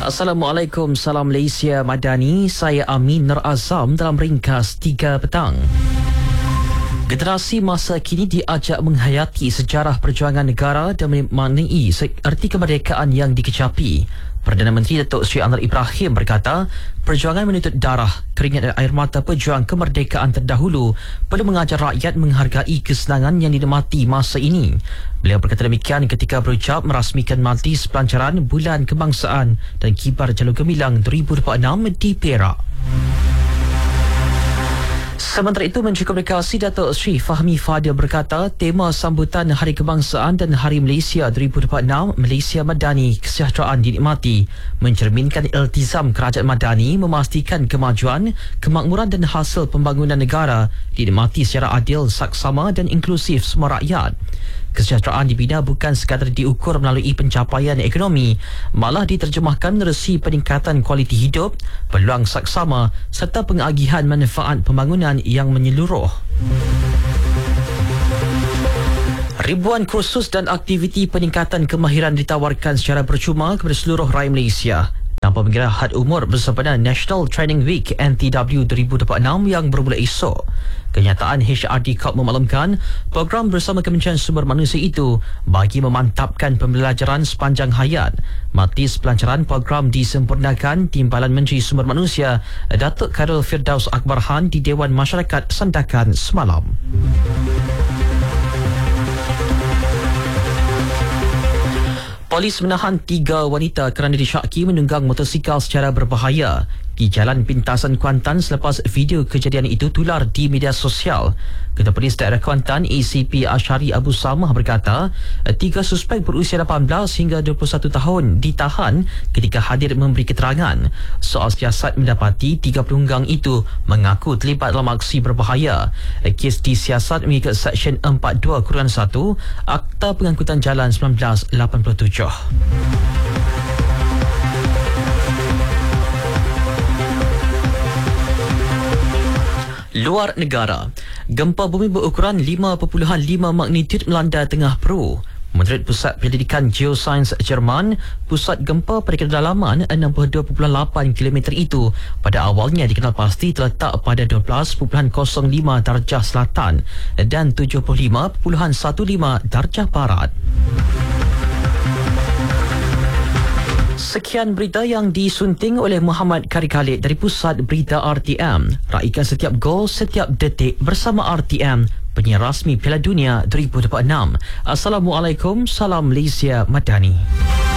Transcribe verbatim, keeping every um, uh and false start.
Assalamualaikum, salam Malaysia Madani. Saya Amin Nur Azam dalam ringkas tiga petang. Generasi masa kini diajak menghayati sejarah perjuangan negara dan memaknai erti kemerdekaan yang dikecapi. Perdana Menteri Datuk Seri Anwar Ibrahim berkata, perjuangan menuntut darah, keringat dan air mata pejuang kemerdekaan terdahulu perlu mengajar rakyat menghargai kesenangan yang dinikmati masa ini. Beliau berkata demikian ketika berucap merasmikan majlis pelancaran Bulan Kebangsaan dan Kibar Jalur Gemilang dua ribu dua puluh enam di Perak. Sementara itu, Menteri Komunikasi Datuk Seri Fahmi Fadil berkata, tema sambutan Hari Kebangsaan dan Hari Malaysia dua ribu dua puluh enam, Malaysia Madani, kesejahteraan dinikmati, mencerminkan iltizam kerajaan Madani memastikan kemajuan, kemakmuran dan hasil pembangunan negara dinikmati secara adil, saksama dan inklusif semua rakyat. Kesejahteraan dibina bukan sekadar diukur melalui pencapaian ekonomi, malah diterjemahkan menerusi peningkatan kualiti hidup, peluang saksama serta pengagihan manfaat pembangunan yang menyeluruh. Ribuan kursus dan aktiviti peningkatan kemahiran ditawarkan secara percuma kepada seluruh rakyat Malaysia tanpa mengira had umur bersempena National Training Week N T W dua ribu dua puluh enam yang bermula esok. Kenyataan H R D Corp memaklumkan program bersama Kementerian Sumber Manusia itu bagi memantapkan pembelajaran sepanjang hayat. Majlis pelancaran program disempurnakan Timbalan Menteri Sumber Manusia Datuk Khairul Firdaus Akbar Han di Dewan Masyarakat Sandakan semalam. Polis menahan tiga wanita kerana disyaki menunggang motosikal secara berbahaya di Jalan Pintasan Kuantan selepas video kejadian itu tular di media sosial. Ketua Polis Daerah Kuantan A C P Ashari Abu Samah berkata, tiga suspek berusia lapan belas hingga dua puluh satu tahun ditahan ketika hadir memberi keterangan. Soal siasat mendapati tiga penunggang itu mengaku terlibat dalam aksi berbahaya. Kes disiasat mengikut Seksyen empat puluh dua satu Akta Pengangkutan Jalan seribu sembilan ratus lapan puluh tujuh. Luar negara, gempa bumi berukuran lima perpuluhan lima magnitud melanda tengah Peru. Menurut Pusat Penyelidikan Geosains Jerman, pusat gempa pada kedalaman enam puluh dua perpuluhan lapan kilometer itu pada awalnya dikenal pasti terletak pada dua belas perpuluhan kosong lima darjah selatan dan tujuh puluh lima perpuluhan lima belas darjah barat. Sekian berita yang disunting oleh Muhammad Kari Khalid dari Pusat Berita R T M. Raikan setiap gol, setiap detik bersama R T M, penyiar rasmi Piala Dunia dua ribu dua puluh enam. Assalamualaikum, salam Malaysia Madani.